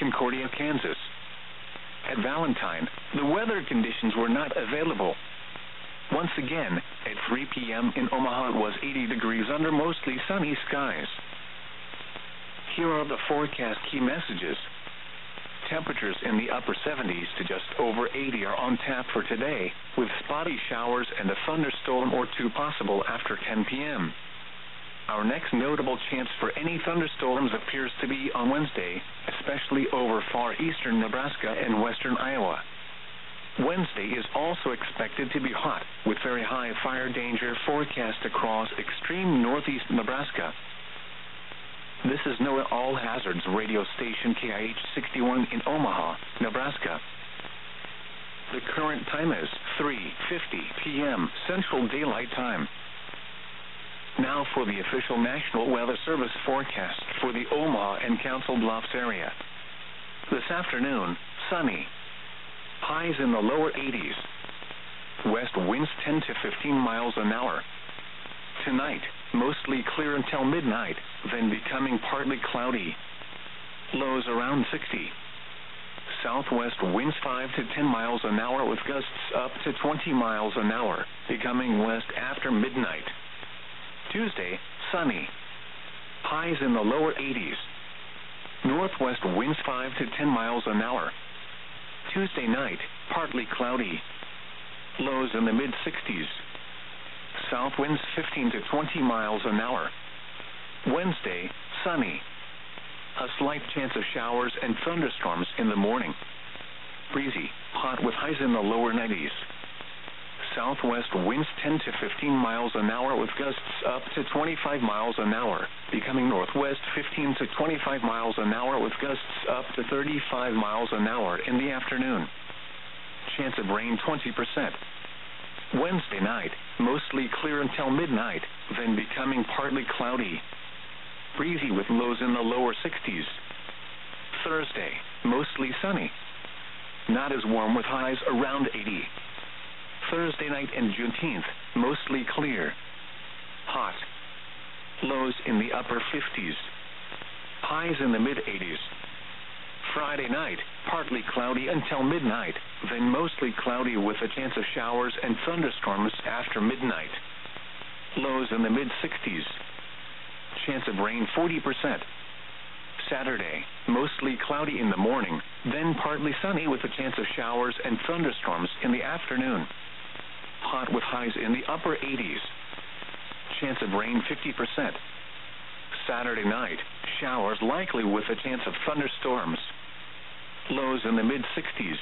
Concordia, Kansas. At Valentine, the weather conditions were not available. Once again, at 3 p.m. in Omaha, it was 80 degrees under mostly sunny skies. Here are the forecast key messages. Temperatures in the upper 70s to just over 80 are on tap for today, with spotty showers and a thunderstorm or two possible after 10 p.m. Our next notable chance for any thunderstorms appears to be on Wednesday, especially over far eastern Nebraska and western Iowa. Wednesday is also expected to be hot, with very high fire danger forecast across extreme northeast Nebraska. This is NOAA All Hazards radio station KIH 61 in Omaha, Nebraska. The current time is 3:50 p.m. Central Daylight Time. Now for the official National Weather Service forecast for the Omaha and Council Bluffs area. This afternoon, sunny. Highs in the lower 80s. West winds 10 to 15 miles an hour. Tonight, mostly clear until midnight, then becoming partly cloudy. Lows around 60. Southwest winds 5 to 10 miles an hour with gusts up to 20 miles an hour, becoming west after midnight. Tuesday, sunny. Highs in the lower 80s. Northwest winds 5 to 10 miles an hour. Tuesday night, partly cloudy. Lows in the mid-60s. South winds 15 to 20 miles an hour. Wednesday, sunny. A slight chance of showers and thunderstorms in the morning. Breezy, hot with highs in the lower 90s. Southwest winds 10 to 15 miles an hour with gusts up to 25 miles an hour, becoming northwest 15 to 25 miles an hour with gusts up to 35 miles an hour in the afternoon. Chance of rain 20%. Wednesday night, mostly clear until midnight, then becoming partly cloudy. Breezy with lows in the lower 60s. Thursday, mostly sunny. Not as warm with highs around 80. Thursday night and Juneteenth, mostly clear. Hot. Lows in the upper 50s. Highs in the mid-80s. Friday night, partly cloudy until midnight, then mostly cloudy with a chance of showers and thunderstorms after midnight. Lows in the mid-60s. Chance of rain 40%. Saturday, mostly cloudy in the morning, then partly sunny with a chance of showers and thunderstorms in the afternoon. Hot with highs in the upper 80s. Chance of rain 50%. Saturday night, showers likely with a chance of thunderstorms. Lows in the mid-60s.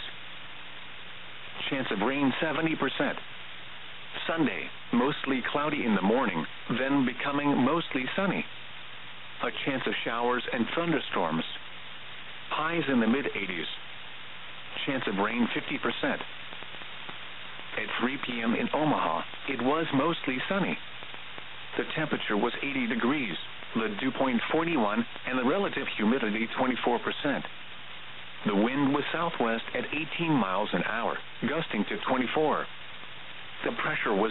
Chance of rain 70%. Sunday, mostly cloudy in the morning, then becoming mostly sunny. A chance of showers and thunderstorms. Highs in the mid-80s. Chance of rain 50%. At 3 p.m. in Omaha, it was mostly sunny. The temperature was 80 degrees, the dew point 41, and the relative humidity 24%. The wind was southwest at 18 miles an hour, gusting to 24. The pressure was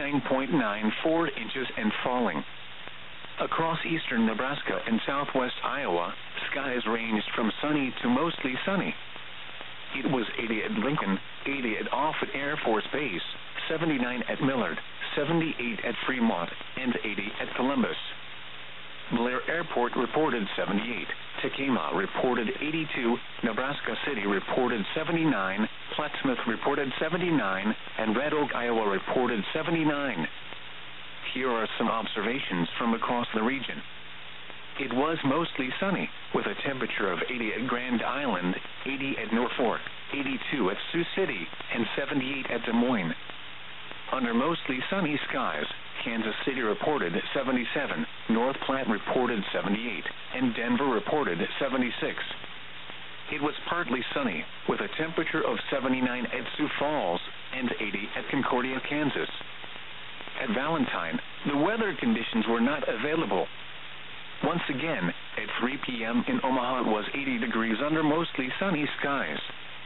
29.94 inches and falling. Across eastern Nebraska and southwest Iowa, skies ranged from sunny to mostly sunny. It was 80 at Lincoln, 80 at Offutt Air Force Base, 79 at Millard, 78 at Fremont, and 80 at Columbus. Blair Airport reported 78, Tacoma reported 82, Nebraska City reported 79, Plattsmouth reported 79, and Red Oak, Iowa reported 79. Here are some observations from across the region. It was mostly sunny, with a temperature of 80 at Grand Island, 80 at Norfolk, 82 at Sioux City, and 78 at Des Moines. Under mostly sunny skies, Kansas City reported 77, North Platte reported 78, and Denver reported 76. It was partly sunny, with a temperature of 79 at Sioux Falls and 80 at Concordia, Kansas. At Valentine, the weather conditions were not available. Once again, at 3 p.m. in Omaha, it was 80 degrees under mostly sunny skies.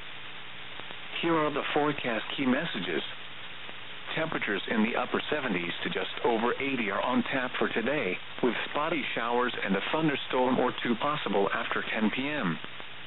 Here are the forecast key messages. Temperatures in the upper 70s to just over 80 are on tap for today, with spotty showers and a thunderstorm or two possible after 10 p.m.